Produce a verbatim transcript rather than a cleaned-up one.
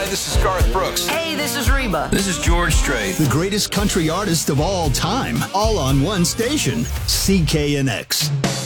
Hi, this is Garth Brooks. Hey, this is Reba. This is George Strait. The greatest country artist of all time, all on one station, C K N X.